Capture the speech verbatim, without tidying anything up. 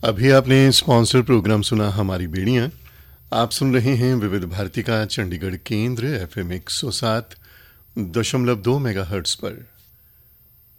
अभी आपने sponsor programme सुना हमारी बेड़ियां। आप सुन रहे हैं विविध भारती का चंडीगढ़ केंद्र एफ एम एक सौ सात दशमलव दो मेगा हर्ट्स पर।